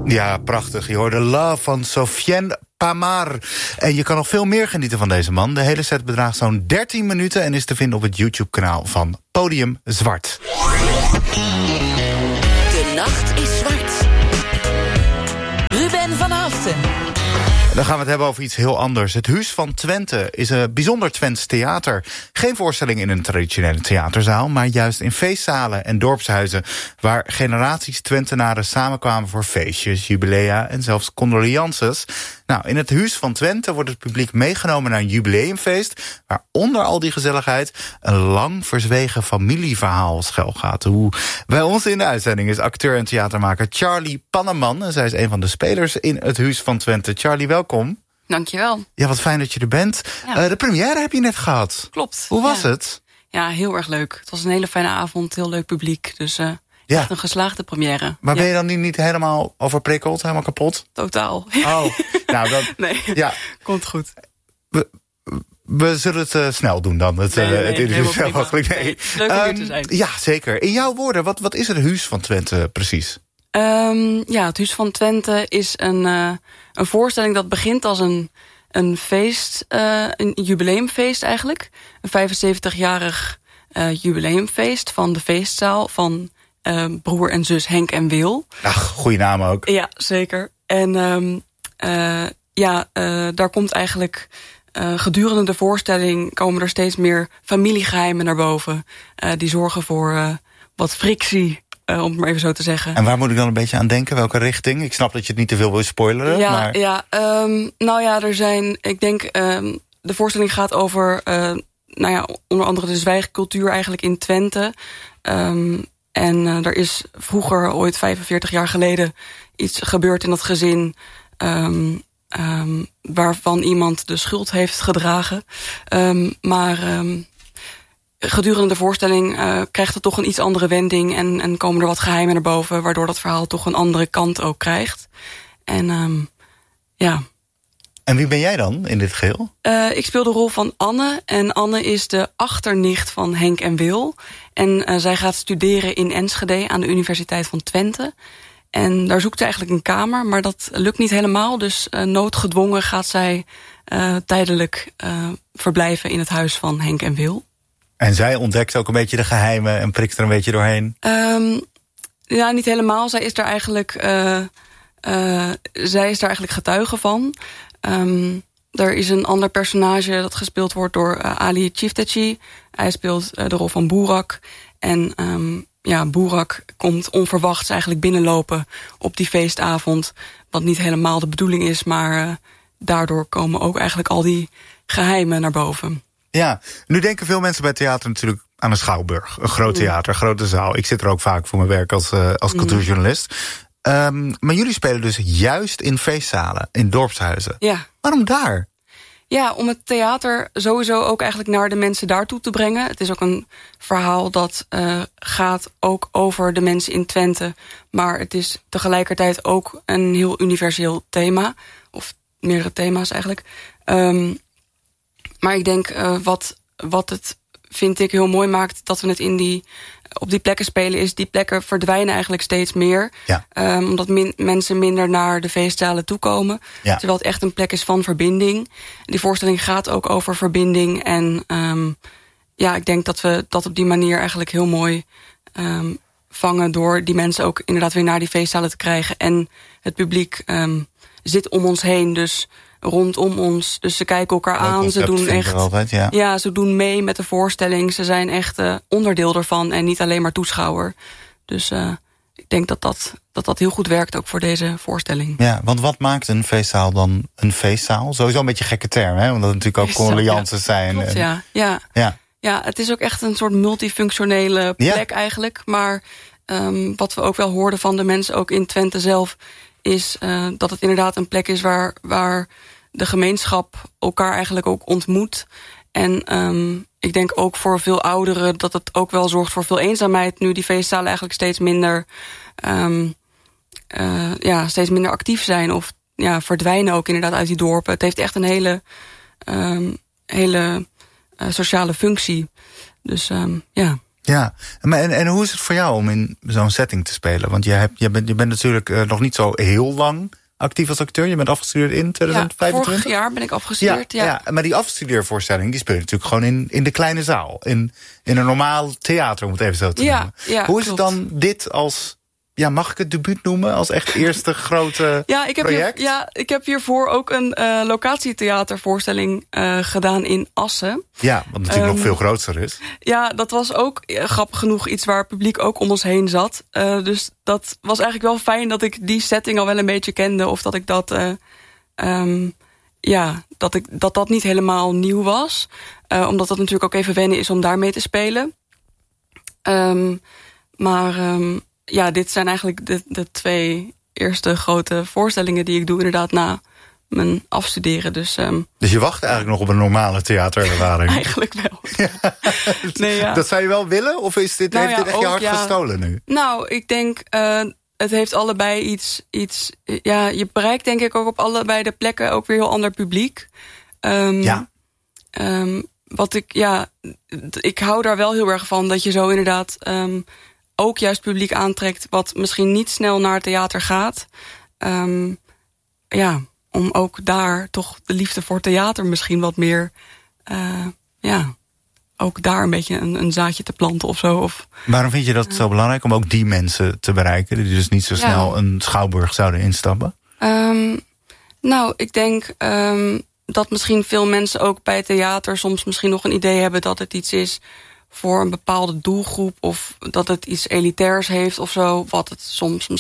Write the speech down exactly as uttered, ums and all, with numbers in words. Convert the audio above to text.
Ja, prachtig. Je hoorde Love van Sofiane Pamar. En je kan nog veel meer genieten van deze man. De hele set bedraagt zo'n dertien minuten... en is te vinden op het YouTube-kanaal van Podium Zwart. De nacht is zwart. Ruben van Haften. Dan gaan we het hebben over iets heel anders. Het Huus van Twente is een bijzonder Twents theater. Geen voorstelling in een traditionele theaterzaal... maar juist in feestzalen en dorpshuizen... waar generaties Twentenaren samenkwamen voor feestjes, jubilea... en zelfs condolences. Nou, in het Huus van Twente wordt het publiek meegenomen naar een jubileumfeest... waar onder al die gezelligheid een lang verzwegen familieverhaal schuilgaat. Hoe bij ons in de uitzending is acteur en theatermaker Charlie Panneman... en zij is een van de spelers in het Huus van Twente. Charlie, welkom. Dankjewel. Ja, wat fijn dat je er bent. Ja. Uh, de première heb je net gehad. Klopt. Hoe was ja. het? Ja, heel erg leuk. Het was een hele fijne avond, heel leuk publiek. Dus uh, ja. echt een geslaagde première. Maar ja. ben je dan niet, niet helemaal overprikkeld, helemaal kapot? Totaal. Oh, nou dan... Nee, ja. komt goed. We, we zullen het uh, snel doen dan, het, nee, nee, uh, het interview zelf mogelijk. Nee. Nee, leuk om um, hier te zijn. Ja, zeker. In jouw woorden, wat, wat is het Huus van Twente precies? Um, ja, het Huus van Twente is een, uh, een voorstelling dat begint als een, een feest, uh, een jubileumfeest eigenlijk. Een vijfenzeventigjarig uh, jubileumfeest van de feestzaal van uh, broer en zus Henk en Wil. Ach, goede naam ook. Ja, zeker. En um, uh, ja, uh, daar komt eigenlijk... Uh, gedurende de voorstelling komen er steeds meer familiegeheimen naar boven. Uh, die zorgen voor uh, wat frictie, uh, om het maar even zo te zeggen. En waar moet ik dan een beetje aan denken? Welke richting? Ik snap dat je het niet te veel wil spoileren. Ja, maar... ja um, nou ja, er zijn, ik denk, um, de voorstelling gaat over, uh, nou ja, onder andere de zwijgcultuur eigenlijk in Twente. Um, en uh, er is vroeger, ooit vijfenveertig jaar geleden, iets gebeurd in dat gezin... Um, Um, waarvan iemand de schuld heeft gedragen. Um, maar um, gedurende de voorstelling uh, krijgt het toch een iets andere wending... En, en komen er wat geheimen naar boven... waardoor dat verhaal toch een andere kant ook krijgt. En um, ja... En wie ben jij dan in dit geheel? Uh, ik speel de rol van Anne. En Anne is de achternicht van Henk en Wil. En uh, zij gaat studeren in Enschede aan de Universiteit van Twente... En daar zoekt ze eigenlijk een kamer, maar dat lukt niet helemaal. Dus uh, noodgedwongen gaat zij uh, tijdelijk uh, verblijven in het huis van Henk en Wil. En zij ontdekt ook een beetje de geheimen en prikt er een beetje doorheen? Um, ja, niet helemaal. Zij is daar eigenlijk, uh, uh, zij is daar eigenlijk getuige van. Um, er is een ander personage dat gespeeld wordt door uh, Ali Chifteci. Hij speelt uh, de rol van Boerak. En... Um, Ja, Boerak komt onverwachts eigenlijk binnenlopen op die feestavond. Wat niet helemaal de bedoeling is, maar uh, daardoor komen ook eigenlijk al die geheimen naar boven. Ja, nu denken veel mensen bij theater natuurlijk aan een schouwburg. Een groot theater, een grote zaal. Ik zit er ook vaak voor mijn werk als, uh, als cultuurjournalist. Um, maar jullie spelen dus juist in feestzalen, in dorpshuizen. Ja. Waarom daar? Ja, om het theater sowieso ook eigenlijk naar de mensen daartoe te brengen. Het is ook een verhaal dat uh, gaat ook over de mensen in Twente. Maar het is tegelijkertijd ook een heel universeel thema. Of meerdere thema's eigenlijk. Um, maar ik denk uh, wat, wat het, vind ik, heel mooi maakt... dat we het in die, op die plekken spelen... is die plekken verdwijnen eigenlijk steeds meer. Ja. Um, omdat min, mensen minder naar de feestzalen toekomen. Ja. Terwijl het echt een plek is van verbinding. Die voorstelling gaat ook over verbinding. En um, ja, ik denk dat we dat op die manier eigenlijk heel mooi um, vangen... door die mensen ook inderdaad weer naar die feestzalen te krijgen. En het publiek um, zit om ons heen, dus... rondom ons. Dus ze kijken elkaar Leuk aan. Ze doen echt. Altijd, ja. ja, ze doen mee met de voorstelling. Ze zijn echt uh, onderdeel ervan en niet alleen maar toeschouwer. Dus uh, ik denk dat dat, dat dat heel goed werkt ook voor deze voorstelling. Ja, want wat maakt een feestzaal dan een feestzaal? Sowieso een beetje een gekke term, hè? Omdat het natuurlijk ook condolences ja. zijn. Klopt, en... ja. Ja. Ja. ja, het is ook echt een soort multifunctionele plek ja. eigenlijk. Maar um, wat we ook wel hoorden van de mensen ook in Twente zelf... is uh, dat het inderdaad een plek is waar, waar de gemeenschap elkaar eigenlijk ook ontmoet. En um, ik denk ook voor veel ouderen dat het ook wel zorgt voor veel eenzaamheid... nu die feestzalen eigenlijk steeds minder, um, uh, ja, steeds minder actief zijn... of ja, verdwijnen ook inderdaad uit die dorpen. Het heeft echt een hele, um, hele uh, sociale functie. Dus um, ja... Ja, en, en hoe is het voor jou om in zo'n setting te spelen? Want je, hebt, je, bent, je bent natuurlijk uh, nog niet zo heel lang actief als acteur. Je bent afgestudeerd in tweeduizend vijfentwintig? Ja, vorig jaar ben ik afgestudeerd, ja. ja. ja maar die afstudeervoorstelling die speel je natuurlijk gewoon in, in de kleine zaal. In, in een normaal theater, om het even zo te ja, noemen. Ja, hoe is klopt. het dan dit als... Ja, mag ik het debuut noemen als echt eerste grote ja, ik heb project? Hier, ja, ik heb hiervoor ook een uh, locatietheatervoorstelling uh, gedaan in Assen. Ja, wat natuurlijk um, nog veel groter is. Ja, dat was ook uh, grappig genoeg iets waar het publiek ook om ons heen zat. Uh, dus dat was eigenlijk wel fijn dat ik die setting al wel een beetje kende. Of dat ik dat... Uh, um, ja, dat, ik, dat dat niet helemaal nieuw was. Uh, omdat dat natuurlijk ook even wennen is om daarmee te spelen. Um, maar... Um, Ja, dit zijn eigenlijk de, de twee eerste grote voorstellingen die ik doe inderdaad na mijn afstuderen. Dus, um, dus je wacht eigenlijk nog op een normale theaterervaring? Eigenlijk wel. Ja. Nee, ja. Dat zou je wel willen? Of is dit, nou heeft ja, dit echt ook, je hart ja. gestolen nu? Nou, ik denk, uh, het heeft allebei iets, iets... Ja, je bereikt denk ik ook op allebei de plekken ook weer heel ander publiek. Um, ja. Um, wat ik, ja, ik hou daar wel heel erg van dat je zo inderdaad... Um, ook juist publiek aantrekt wat misschien niet snel naar het theater gaat. Um, ja, om ook daar toch de liefde voor theater misschien wat meer... Uh, ja, ook daar een beetje een, een zaadje te planten of zo. Of, Waarom vind je dat uh, zo belangrijk om ook die mensen te bereiken... die dus niet zo snel ja. een schouwburg zouden instappen? Um, nou, ik denk um, dat misschien veel mensen ook bij theater... soms misschien nog een idee hebben dat het iets is... voor een bepaalde doelgroep... of dat het iets elitairs heeft of zo... wat het soms